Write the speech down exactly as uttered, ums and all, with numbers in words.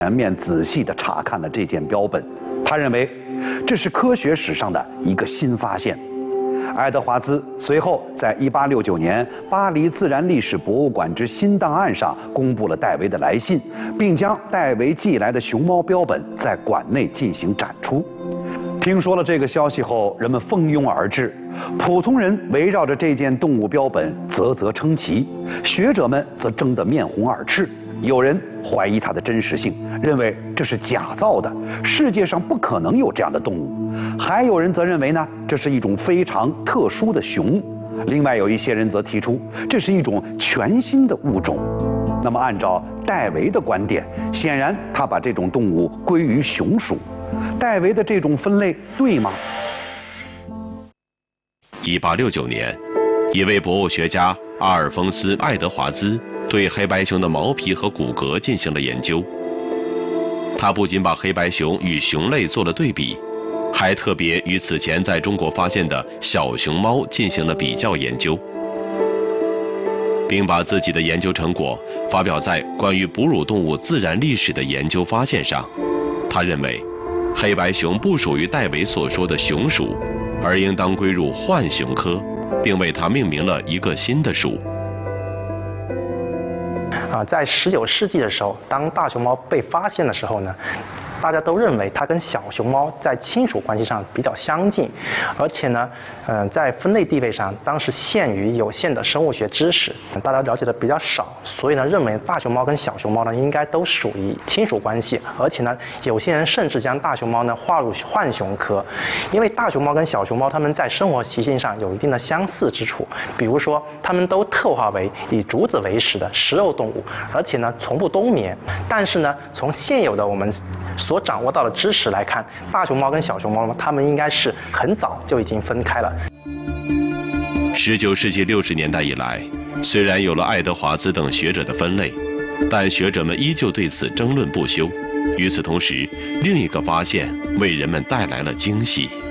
全面仔细地查看了这件标本，他认为这是科学史上的一个新发现。爱德华兹随后在一八六九年巴黎自然历史博物馆之新档案上公布了戴维的来信，并将戴维寄来的熊猫标本在馆内进行展出。听说了这个消息后，人们蜂拥而至，普通人围绕着这件动物标本啧啧称奇，学者们则争得面红耳赤。有人怀疑它的真实性，认为这是假造的，世界上不可能有这样的动物。还有人则认为呢，这是一种非常特殊的熊。另外有一些人则提出，这是一种全新的物种。那么按照戴维的观点，显然他把这种动物归于熊属。戴维的这种分类对吗？ 一八六九年，一位博物学家阿尔丰斯·爱德华兹对黑白熊的毛皮和骨骼进行了研究。他不仅把黑白熊与熊类做了对比，还特别与此前在中国发现的小熊猫进行了比较研究，并把自己的研究成果发表在关于哺乳动物自然历史的研究发现上。他认为，黑白熊不属于戴维所说的熊属，而应当归入浣熊科，并为它命名了一个新的属。 啊，在十九世纪的时候，当大熊猫被发现的时候呢，大家都认为它跟小熊猫在亲属关系上比较相近，而且呢，嗯、呃，在分类地位上，当时限于有限的生物学知识，大家了解的比较少，所以呢，认为大熊猫跟小熊猫呢应该都属于亲属关系，而且呢，有些人甚至将大熊猫呢划入浣熊科，因为大熊猫跟小熊猫它们在生活习性上有一定的相似之处，比如说它们都特化为以竹子为食的食肉动物，而且呢从不冬眠。但是呢，从现有的我们所掌握到的知识来看，大熊猫跟小熊猫呢，它们应该是很早就已经分开了。 十九世纪六十年代以来，虽然有了爱德华兹等学者的分类，但学者们依旧对此争论不休。与此同时，另一个发现为人们带来了惊喜。